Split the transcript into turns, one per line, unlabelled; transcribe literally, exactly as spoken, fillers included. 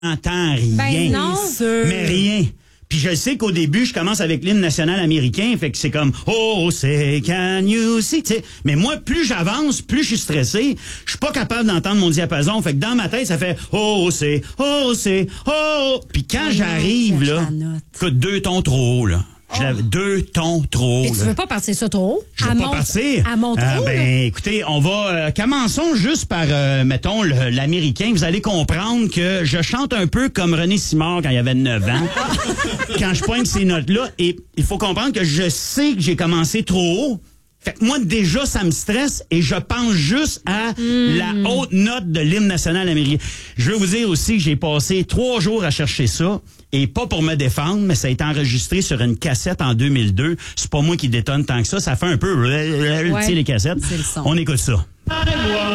J'entends rien.
Ben non.
Mais rien. Puis je sais qu'au début, je commence avec l'hymne national américain, fait que c'est comme « Oh, c'est can you see », tu sais. Mais moi, plus j'avance, plus je suis stressé. Je suis pas capable d'entendre mon diapason, fait que dans ma tête, ça fait « Oh, c'est, oh, c'est, oh ». Puis quand
Oh,
j'arrive, là, écoute, deux tons trop haut, là. Je l'avais deux tons trop.
Mais tu veux pas partir ça trop haut?
Je veux
à
pas
Mont-
partir.
À Montreux,
Ah, ben,
là?
écoutez, on va euh, commençons juste par, euh, mettons, le- l'américain. Vous allez comprendre que je chante un peu comme René Simard quand il avait neuf ans. Quand je pointe ces notes-là. Et il faut comprendre que je sais que j'ai commencé trop haut. Fait que moi, déjà, ça me stresse et je pense juste à
Mm.
la haute note de l'hymne national américain. Je veux vous dire aussi que j'ai passé trois jours à chercher ça et pas pour me défendre, mais ça a été enregistré sur une cassette en deux mille deux. C'est pas moi qui détonne tant que ça. Ça fait un peu, tu sais, les cassettes.
C'est le son.
On écoute ça.